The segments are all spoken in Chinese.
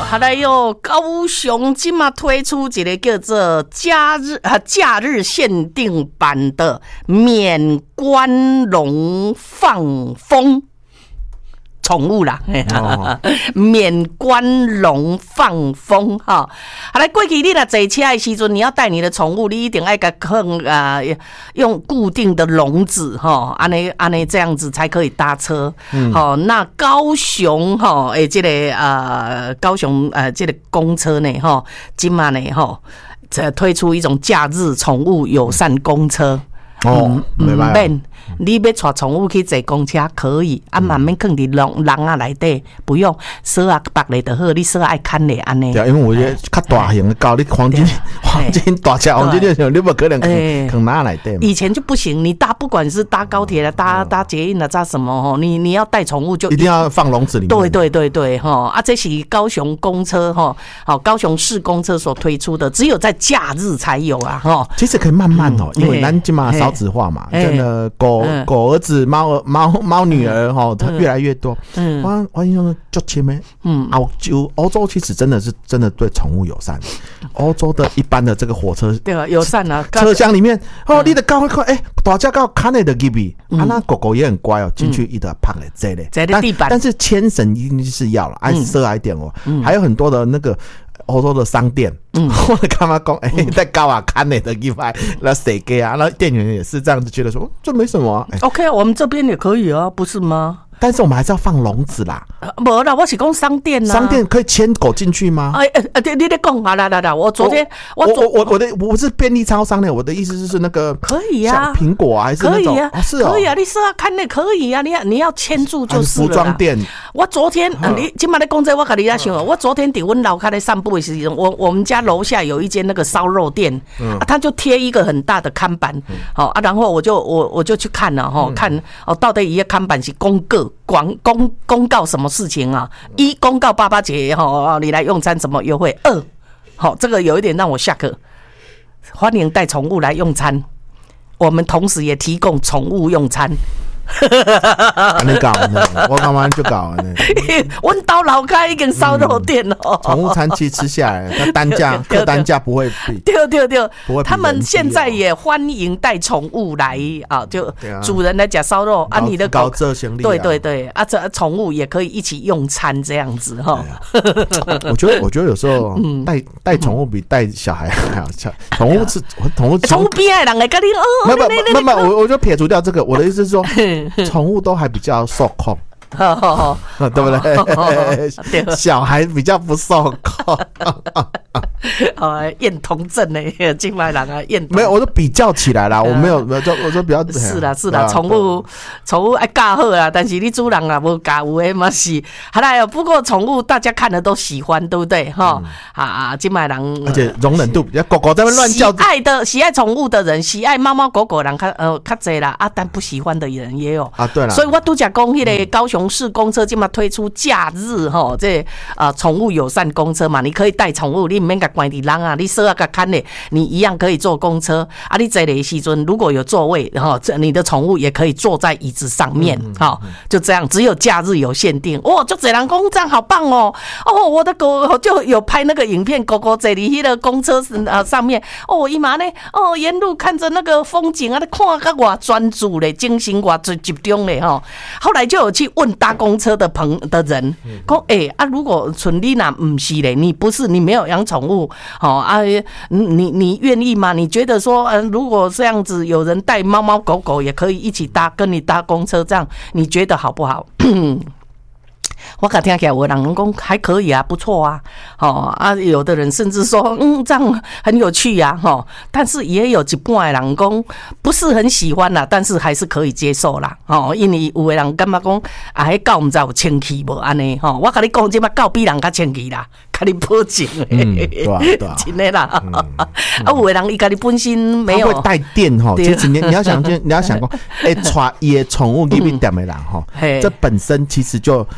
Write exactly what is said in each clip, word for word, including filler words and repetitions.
好来哟，高雄今嘛推出一个叫做假日啊假日限定版的免关笼放风。宠物啦，哦、免关笼放风哈。好来，过去你若坐车的时阵，你要带你的宠物，你一定要给放啊，用固定的笼子哈，安尼安尼这样子才可以搭车。嗯、好，那高雄哈，诶，这个呃高雄呃这个公车呢哈，今嘛呢哈，推出一种假日宠物友善公车。 哦，明白。 免，你要带宠物去坐公车可以，啊，慢慢放伫笼笼啊内底，不用锁啊绑咧就好，你锁爱看咧安尼。 对，因为我觉得较大型的狗，你黄金黄金大车黄金就你不可能放哪内底。 以前就不行，你搭不管是搭高铁啦、搭搭捷运啦、搭什么吼，你你要带宠物就一定要放笼子里面。 对对对对吼，啊，这是高雄公车吼，好高雄市公车所推出的，只有在假日才有啊吼。 其实可以慢慢哦，因为咱今嘛少子化嘛，真的狗狗儿子、猫猫猫女儿哈，它越来越多。嗯，我我印象中就前面，嗯，欧洲欧洲其实真的是真的对宠物友善。欧洲的一般的这个火车， 对啊，友善啊， 车厢里面哦，你的狗会看，哎，大家狗看得的入去，啊，那狗狗也很乖哦，进去一直拍嘞，这嘞， 在地板， 但是牵绳一定是要了，按奢矮点哦，还有很多的那个。欧洲的商店，嗯，我的干妈讲，哎、欸，在高啊看你的地方，那谁给啊？那店员也是这样子觉得说，这没什么、啊。欸、 OK 啊，我们这边也可以啊，不是吗？ 但是我们还是要放笼子啦。 没、呃、啦，我是讲商店啦。 商店可以牵狗进去吗？ 哎哎哎，你在讲啊？来来来，我昨天我我我我的我是便利超商的，我的意思就是那个可以啊， 像苹果啊，还是那种可以啊， 哦是哦， 可以啊，你是要看那可以啊，你要你要牵住就是了。 服装店， 我昨天、啊、你今晚在讲这，我跟你在想，我昨天在我楼下在散步的时候，我我们家楼下有一间那个烧肉店，嗯啊、他就贴一个很大的看板，好、嗯、啊，然后我就我我就去看了哈，嗯、看哦，到底一个看板是公告广公公告什么事情啊？一公告八八节哈，你来用餐怎么优惠？二，好，这个有一点让我下课，欢迎带宠物来用餐，我们同时也提供宠物用餐。 你搞呢？我刚刚就搞呢。 我到老开一间烧肉店哦， 宠、嗯、物餐期吃下来，它单价客单价不会比。 对对对，他们现在也欢迎带宠物来啊，就主人来讲烧肉啊，你的狗这行李， 对对对啊，这宠物也可以一起用餐这样子哈。 我觉得我觉得有时候带带宠物比带小孩还好，宠物是宠物宠物边的人来跟你哦， 没有没有，我我就撇除掉这个，我的意思是说。宠物都还比较受控，对不对？小孩比较不受控。 呃，厌童症呢，金麦郎啊，厌没有，我说比较起来啦，我没有，没有，我说比较是啦是啦，宠物宠物爱教好啦，但是你主人啊无教有诶嘛是，好啦，不过宠物大家看了都喜欢，对不对？哈啊，金麦郎， 而且容忍度比较，狗狗在那乱叫， 喜爱的喜爱宠物的人，喜爱猫猫狗狗人较呃较侪啦，啊，但不喜欢的人也有啊，对啦， 所以我都讲讲迄个高雄市公车今嘛推出假日哈，这啊宠物友善公车嘛，你可以带宠物，你唔免甲关伫人啊，你锁啊甲看咧，你一样可以坐公车啊。你坐的时阵如果有座位，哈，你的宠物也可以坐在椅子上面，哈、嗯，就这样，只有假日有限定。哇，就这人讲这样好棒哦，哦，我的狗就有拍那个影片，狗狗坐伫迄个公车啊上面，哦，伊嘛呢，哦，沿路看着那个风景啊，看甲偌专注咧，精神偌集中咧，哈。后来就有去问搭公车的朋的人，讲，哎、欸、啊，如果纯你那不是嘞，你不是你没有养宠物。好、哦、啊，你你愿意吗？你觉得说，嗯、呃，如果这样子有人带猫猫狗狗也可以一起搭，跟你搭公车，这样你觉得好不好？我刚听起来，我人讲还可以啊，不错啊，哦啊，有的人甚至说，嗯，这样很有趣呀、啊，哦，但是也有一半的人讲不是很喜欢啦，但是还是可以接受啦，哦，因为有的人感觉讲啊，迄狗唔知有清气无安尼，吼，我跟你讲，这摆狗比人较清气啦，跟你保证的， 嗯，对啊，对啊， 真的啦，嗯、啊，有的人伊家己本身没有， 他会带电哈，其实你你要想，你要想讲，哎，带伊的宠物入去店的人哈，这本身其实就就很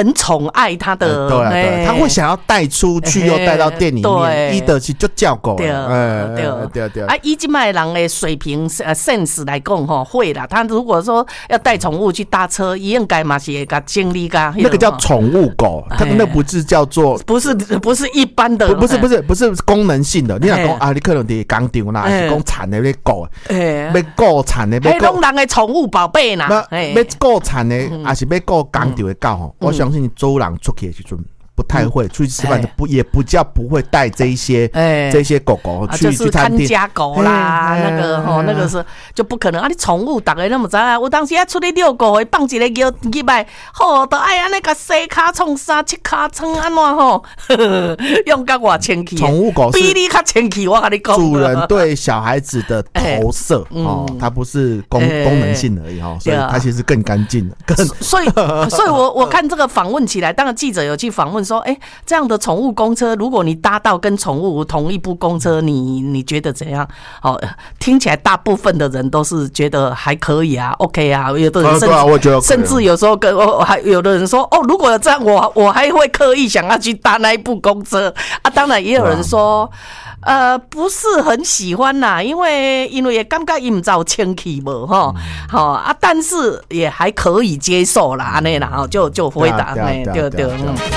很宠爱他的， 对啊，对，他会想要带出去，又带到店里面，伊的是就叫狗， 对对对对。啊，以今麦人的水平呃 sense 来讲吼，会啦。他如果说要带宠物去搭车，应该嘛是会个经历个。 那个叫宠物狗，它那不是叫做， 不是不是一般的， 不是不是不是功能性的。你若讲啊，你可能伫工厂啦，是讲产的要狗，要狗产的， 迄种人的宠物宝贝呐， 要狗产的，还是要狗工厂的狗吼？我相信周人出去的时阵。不太会出去吃饭，不也不叫不会带这一些这些狗狗去去餐厅， 看家狗啦，那个吼那个是就不可能啊！你宠物大家那么知啊？我当时啊出去遛狗，放一个摇入来，吼，都爱安尼个洗骹创啥，七骹创安怎吼？用甲我清气， 宠物狗比你较清气，我跟你讲， 主人对小孩子的投射哦，它不是功功能性而已哈，所以它其实更干净，更所以所以我我看这个访问起来，当然记者有去访问。说，哎、欸，这样的宠物公车，如果你搭到跟宠物同一部公车，你你觉得怎样？哦，听起来大部分的人都是觉得还可以啊 ，OK 啊，有的人甚至、啊啊、甚至有时候跟我还有的人说，哦，如果这样我我还会刻意想要去搭那一部公车啊。当然也有人说。呃，不是很喜欢啦，因为因为也感觉伊唔走清气无吼，好、嗯、啊，但是也还可以接受啦，安尼啦，就就回答呢，对对。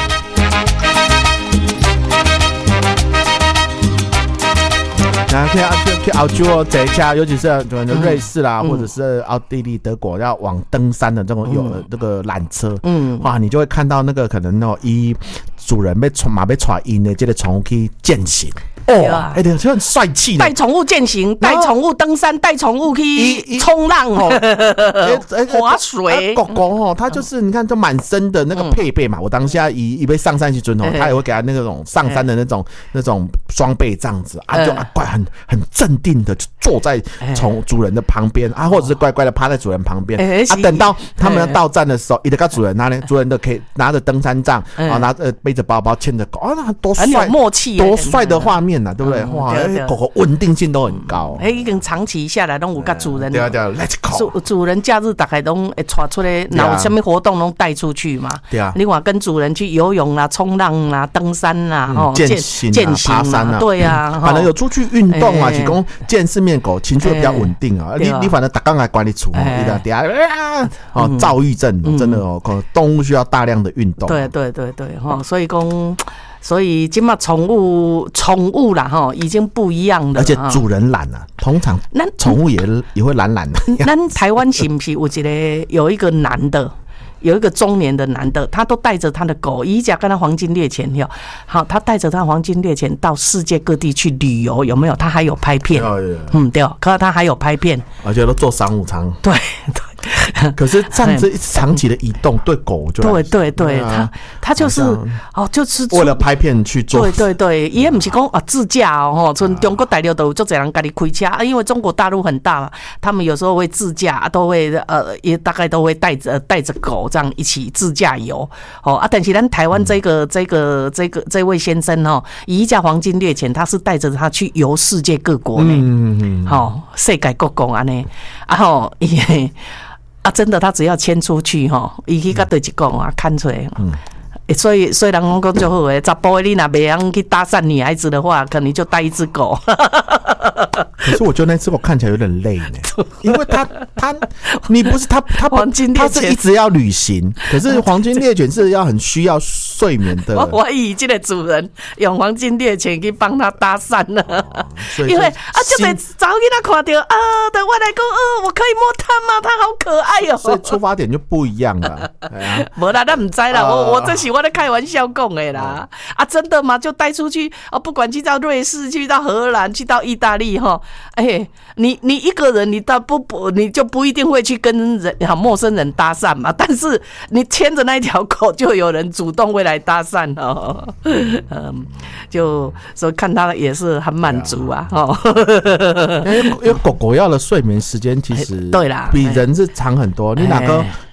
然后去去澳洲哦，这一家尤其是瑞士啦，嗯、或者是奥地利、德国要往登山的这种有这个缆车，嗯，哇，你就会看到那个可能哦，伊主人被宠马被带因的这个宠物去践行。哦，哎，对，就很帅气。 带宠物践行，带宠物登山，带宠物去冲浪哦，划水。 狗狗哦，它就是你看，就满身的那个配备嘛。我当下以以为上山去尊哦，他也会给他那种上山的那种那种装备这样子啊，就啊乖很很镇定的就坐在宠主人的旁边啊，或者是乖乖的趴在主人旁边啊。等到他们要到站的时候，一个主人拿呢，主人都可以拿着登山杖啊，拿着背着包包牵着狗啊，那多帅， 很有默契， 多帅的画面。对不对？哇，狗狗稳定性都很高。 哎，已经长期下来，拢有甲主人。 对啊对啊 ，Let's go。 主主人假日大概拢会带出来，然后什么活动拢带出去嘛。对啊。另外跟主人去游泳啦、冲浪啦、登山啦、哦健行、爬山啊。 对啊， 反正有出去运动啊，提供见世面狗情绪比较稳定啊。你你反正打刚来管理处哦，一定底下哦，躁郁症真的哦，动物需要大量的运动。 对对对对哈，所以讲。所以今嘛宠物宠物啦哈，已经不一样了， 而且主人懒啊，通常宠物也也会懒懒的。 咱台湾是不是有一个有一个男的？有一个中年的男的，他都带着他的狗，一家跟他黄金猎犬有，好，他带着他黄金猎犬到世界各地去旅游，有没有？他还有拍片，嗯，对，可是他还有拍片， 而且都坐商务舱， 对对。 可是这样子长期的移动对狗就对对对，他他就是哦，就是为了拍片去做， 对对对，也不是讲啊自驾哦，从中国大陆都有做这样家己开车啊，因为中国大陆很大嘛，他们有时候会自驾，都会呃也大概都会带着带着狗这样一起自驾游哦啊，但是咱台湾这个这个这个这位先生哦，一架黄金猎犬，他是带着他去游世界各国呢，嗯嗯，好，世界各国安尼，啊吼也。啊，真的，他只要牵出去哈，伊去甲对一讲啊，看出来。嗯，所以所以人讲就好诶，查甫的你若袂晓去搭讪女孩子的话，可能就带一只狗。 可是我觉得那只狗看起来有点累呢，因为它它你不是它它黄金猎犬它是一直要旅行，可是黄金猎犬是要很需要睡眠的。 我怀疑这个主人用黄金猎犬去帮他搭讪了，哦、因为啊，就得早给他看到啊，等我来讲，呃，我可以摸它吗？它好可爱哦。 所以出发点就不一样了。 没啦，那唔知啦，我我这喜欢在开玩笑讲的啦。啊，真的吗？就带出去啊，不管去到瑞士，去到荷兰，去到意大利哈。哎、欸，你你一个人，你到不不，你就不一定会去跟人好陌生人搭讪嘛。但是你牵着那一条狗，就有人主动会来搭讪哦。嗯，就所以看他也是很满足啊。哦， 因为因为狗狗要的睡眠时间其实对啦， 比人是长很多。你哪个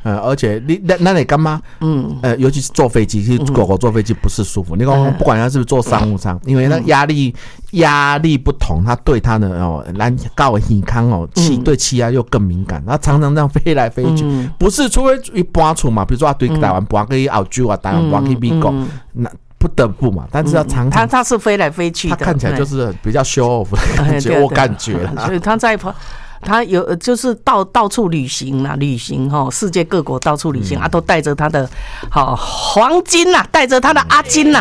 呃，而且你那那你干嘛？嗯，呃，尤其是坐飞机，其实狗狗坐飞机不是舒服。你讲不管它是不是坐商务舱，因为那压力压力不同，它对它的哦，咱高的健康哦，气对气压又更敏感，它常常这样飞来飞去，不是除非一搬出嘛，比如说对台湾搬去澳洲啊，台湾搬去美国，那。不得不嘛，但是要常常， 它它是飞来飞去的， 它看起来就是比较 show off 的感觉，我感觉啦。 所以它在它有就是到到处旅行啦，旅行哈，世界各国到处旅行、嗯、啊，都带着他的好黄金呐，带着他的阿金呐。